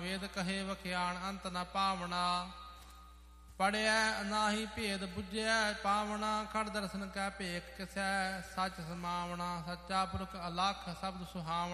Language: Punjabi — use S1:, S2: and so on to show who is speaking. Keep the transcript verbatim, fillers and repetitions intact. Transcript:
S1: ਵੇਦ ਕਹੇ ਵਖਿਆਣ ਅੰਤ ਨ ਪਾਵਣਾ। ਪੜਿਐ ਨਾਹੀ ਭੇਦ ਬੁੱਝਿਆ ਪਾਵਣਾ। ਖੜ ਦਰਸ਼ਨ ਕੈ ਭੇਖ ਕਿਸੈ ਸੱਚ ਸਮਾਵਣਾ। ਸੱਚਾ ਪੁਰਖ ਅਲਖ ਸ਼ਬਦ ਸੁਹਾਵਣਾ।